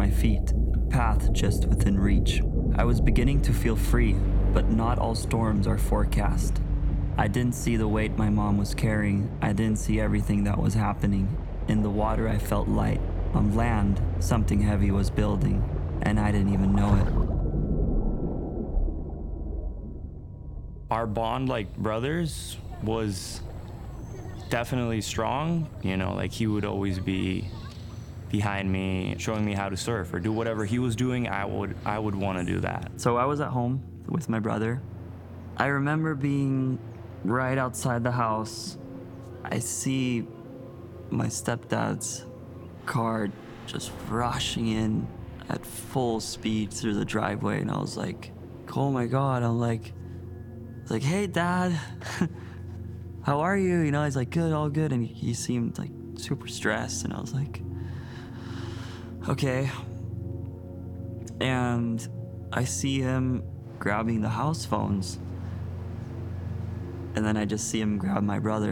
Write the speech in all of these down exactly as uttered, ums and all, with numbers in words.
my feet, a path just within reach. I was beginning to feel free, but not all storms are forecast. I didn't see the weight my mom was carrying. I didn't see everything that was happening. In the water, I felt light. On land, something heavy was building, and I didn't even know it. Our bond, like brothers, was definitely strong. You know, like he would always be behind me, showing me how to surf or do whatever he was doing. I would, I would want to do that. So I was at home with my brother. I remember being right outside the house. I see my stepdad's car just rushing in at full speed through the driveway, and I was like, oh my God. I'm like, like, hey, Dad, how are you? You know, he's like, good, all good. And he seemed like super stressed, and I was like, okay. And I see him grabbing the house phones, and then I just see him grab my brother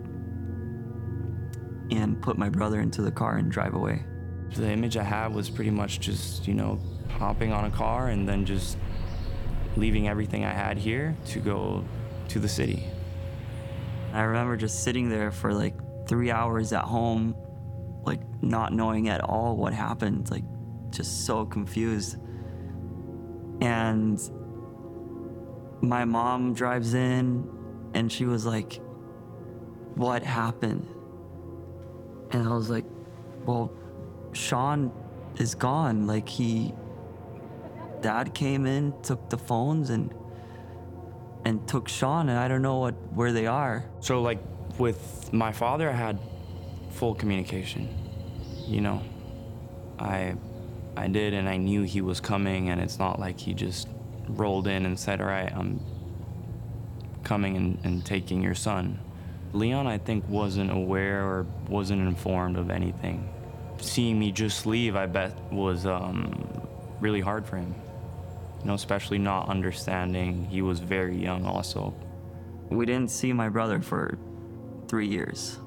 and put my brother into the car and drive away. The image I had was pretty much just, you know, hopping on a car and then just leaving everything I had here to go to the city. I remember just sitting there for like three hours at home, like not knowing at all what happened, like just so confused. And my mom drives in and she was like, what happened? And I was like, well, Sean is gone. Like he, Dad came in, took the phones and and took Sean, and I don't know what where they are. So like with my father, I had full communication. You know, I I did, and I knew he was coming, and it's not like he just rolled in and said, all right, I'm coming and, and taking your son. Leon, I think, wasn't aware or wasn't informed of anything. Seeing me just leave, I bet, was um, really hard for him. You know, especially not understanding. He was very young also. We didn't see my brother for three years.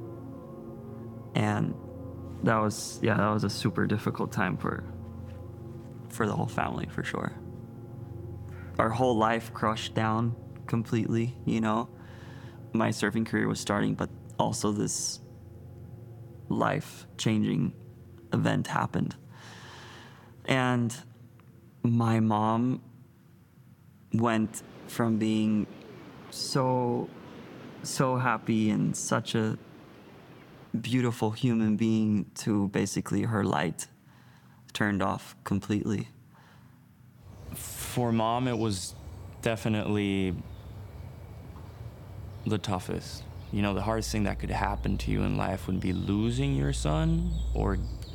And that was, yeah, that was a super difficult time for, for the whole family, for sure. Our whole life crushed down completely, you know. My surfing career was starting, but also this life-changing event happened. And my mom went from being so, so happy and such a beautiful human being to basically her light turned off completely. For Mom, it was definitely the toughest. You know, the hardest thing that could happen to you in life would be losing your son or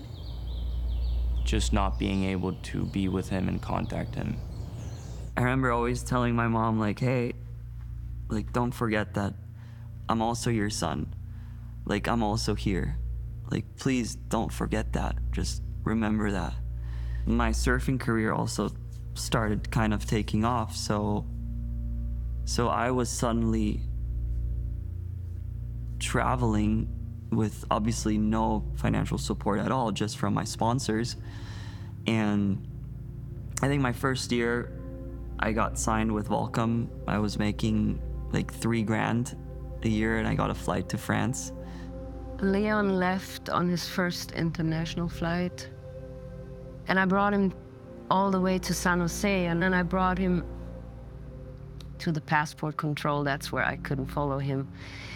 just not being able to be with him and contact him. I remember always telling my mom, like, hey, like, don't forget that I'm also your son. Like, I'm also here. Like, please don't forget that. Just remember that. My surfing career also started kind of taking off, so, so I was suddenly traveling with obviously no financial support at all, just from my sponsors. And I think my first year I got signed with Volcom. I was making like three grand a year, and I got a flight to France. Leon left on his first international flight, and I brought him all the way to San Jose, and then I brought him to the passport control. That's where I couldn't follow him.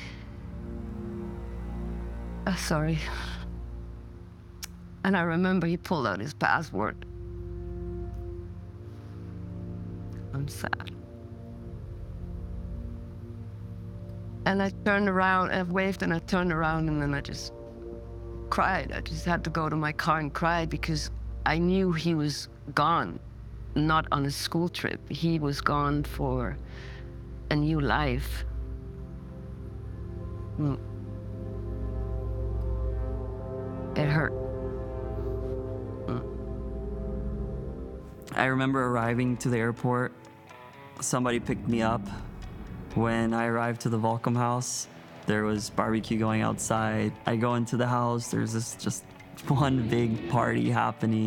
Uh, sorry. And I remember he pulled out his passport. I'm sad. And I turned around, and I waved, and I turned around, and then I just cried. I just had to go to my car and cry because I knew he was gone, not on a school trip. He was gone for a new life. Mm. It hurt. Mm. I remember arriving to the airport. Somebody picked me up. When I arrived to the Volcom house, there was barbecue going outside. I go into the house, there's this just one big party happening.